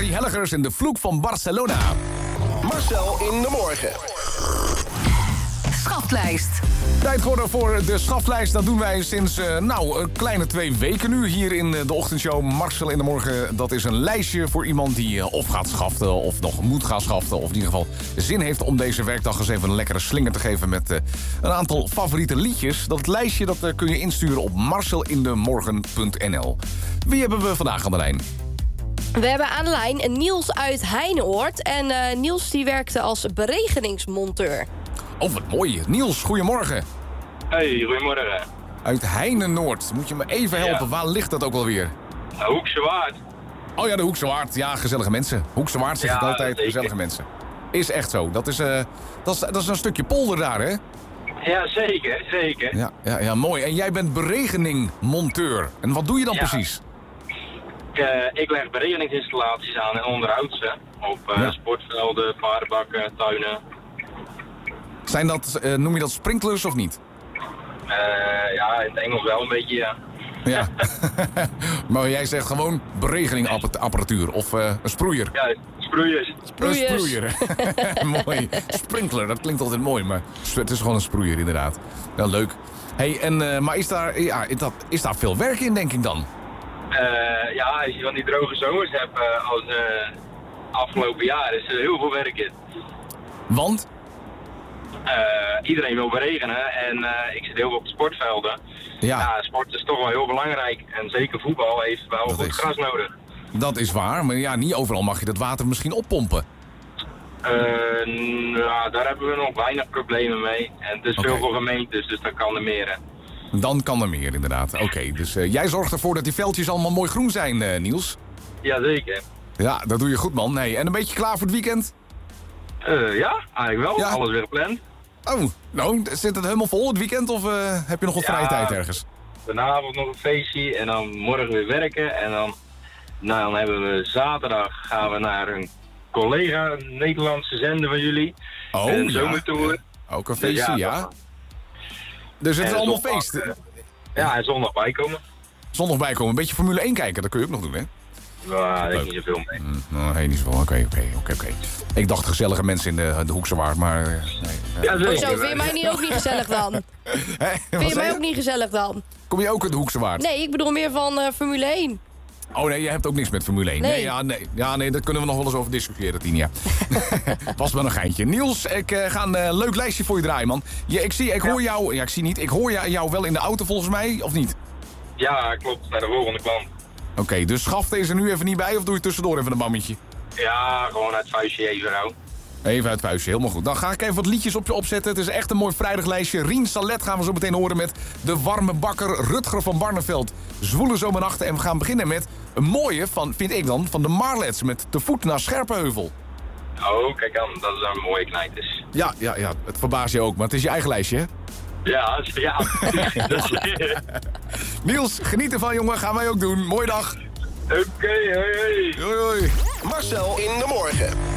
Harry Hellegers in de vloek van Barcelona. Marcel in de morgen. Schaftlijst. Tijd geworden voor de schaftlijst. Dat doen wij sinds een kleine 2 weken nu hier in de ochtendshow. Marcel in de morgen, dat is een lijstje voor iemand die of gaat schaften of nog moet gaan schaften. Of in ieder geval zin heeft om deze werkdag eens even een lekkere slinger te geven met een aantal favoriete liedjes. Dat lijstje dat kun je insturen op marcelindemorgen.nl. Wie hebben we vandaag aan de lijn? We hebben aan de lijn Niels uit Heijenoord. En Niels die werkte als beregeningsmonteur. Oh, wat mooi. Niels, goedemorgen. Hey, goedemorgen. Uit Heinenoord. Moet je me even helpen? Ja. Waar ligt dat ook alweer? Hoekse Waard. Oh ja, de Hoekse Waard. Ja, gezellige mensen. Hoekse Waard zeg ik Ja, altijd, zeker. gezellige mensen. Is echt zo. Dat is een stukje polder daar, hè? Ja, zeker. Ja, mooi. En jij bent beregeningmonteur. En wat doe je dan Ja. precies? Ik leg beregeningsinstallaties aan en onderhoud ze. Op Ja. sportvelden, paardenbakken, tuinen. Zijn dat, noem je dat sprinklers of niet? Ja, in het Engels wel een beetje, ja. Ja. Maar jij zegt gewoon beregeningapparatuur of een sproeier. Ja, sproeiers. Sproeiers. Een sproeier. Mooi. Sprinkler, dat klinkt altijd mooi, maar het is gewoon een sproeier inderdaad. Wel leuk. Hey, maar is daar veel werk in, denk ik dan? Ja, als je van die droge zomers hebt als afgelopen jaar, is er heel veel werk in. Want? Iedereen wil beregenen en ik zit heel veel op de sportvelden. Ja. Ja, sport is toch wel heel belangrijk. En zeker voetbal heeft wel Dat goed is. gras nodig. Dat is waar, maar ja, niet overal mag je dat water misschien oppompen. Nou, daar hebben we nog weinig problemen mee. En het is Oké. veel voor gemeentes, dus dat kan er meer. Hè. Dan kan er meer, inderdaad. Oké, dus jij zorgt ervoor dat die veldjes allemaal mooi groen zijn, Niels. Jazeker. Ja, dat doe je goed, man. Hey, en een beetje klaar voor het weekend? Ja, eigenlijk wel. Ja. Alles weer gepland. Oh, nou, zit het helemaal vol het weekend of heb je nog wat Ja. vrije tijd ergens? Vanavond nog een feestje en dan morgen weer werken. En dan hebben we zaterdag gaan we naar een collega, een Nederlandse zender van jullie. Oh, een ja. zomertour. Ook een feestje, Dus ja. Dus het is en allemaal zondag, feest. Ja, en zondag bijkomen. Zondag bijkomen, een beetje Formule 1 kijken, dat kun je ook nog doen, hè? Nou, daar Leuk. is niet zoveel mee. Nou, nee, niet zoveel. Oké. Ik dacht gezellige mensen in de Hoekse Waard, maar... nee. Ja, Hoezo, zeker. vind je mij ook niet gezellig dan? Hè? Wat Vind je zei mij je? ook niet gezellig dan? Kom je ook uit de Hoekse Waard? Nee, ik bedoel meer van Formule 1. Oh nee, je hebt ook niks met Formule 1. Nee. Nee, daar kunnen we nog wel eens over discussiëren, Tinia. Was wel een geintje. Niels, ik ga een leuk lijstje voor je draaien, man. Ik hoor jou... Ja, ik zie niet. Ik hoor jou wel in de auto, volgens mij, of niet? Ja, klopt. Bij de volgende klant. Oké, dus schafte is er nu even niet bij, of doe je tussendoor even een bammetje? Ja, gewoon uit het vuistje even rouw. Even uit het vuistje, helemaal goed. Dan ga ik even wat liedjes op je opzetten. Het is echt een mooi vrijdaglijstje. Rien Salet gaan we zo meteen horen met De Warme Bakker, Rutger van Barneveld. Zwoele zomernachten. En we gaan beginnen met een mooie, vind ik dan, van de Marlets met Te voet naar Scherpenheuvel. Oh, kijk aan. Dat is een mooie knijters. Ja, het verbaast je ook, maar het is je eigen lijstje, hè? Ja. Niels, geniet ervan, jongen. Gaan wij ook doen. Mooie dag. Oké, hoi. Hoi, hoi. Marcel in de morgen.